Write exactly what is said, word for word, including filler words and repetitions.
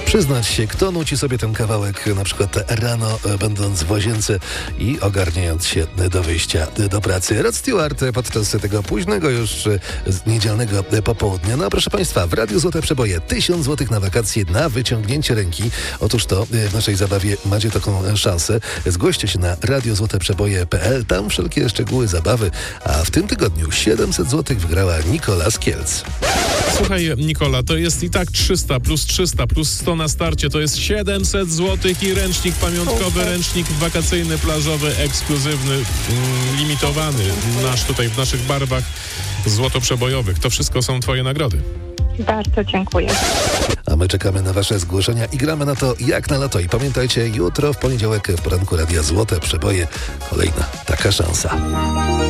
Przyznać się, kto nuci sobie ten kawałek na przykład rano, będąc w łazience i ogarniając się do wyjścia do pracy. Rod Stewart podczas tego późnego już niedzielnego popołudnia. No proszę Państwa, w Radiu Złote Przeboje tysiąc złotych na wakacje na wyciągnięcie ręki. Otóż to w naszej zabawie macie taką szansę. Zgłoście się na radio złote przeboje kropka p l. Tam wszelkie szczegóły zabawy. A w tym tygodniu siedemset złotych wygrała Nikola z Kielc. Słuchaj, Nikola, to jest i tak trzysta plus trzysta plus sto na starcie, to jest siedemset złotych i ręcznik pamiątkowy, ręcznik wakacyjny, plażowy, ekskluzywny, mm, limitowany, nasz tutaj w naszych barwach złotoprzebojowych. To wszystko są twoje nagrody. Bardzo dziękuję. A my czekamy na wasze zgłoszenia i gramy na to jak na lato. I pamiętajcie, jutro w poniedziałek w poranku Radia Złote Przeboje kolejna taka szansa.